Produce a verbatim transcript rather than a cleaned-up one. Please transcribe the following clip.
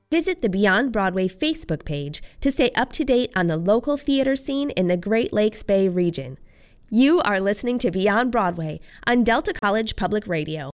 Visit the Beyond Broadway Facebook page to stay up to date on the local theater scene in the Great Lakes Bay region. You are listening to Beyond Broadway on Delta College Public Radio.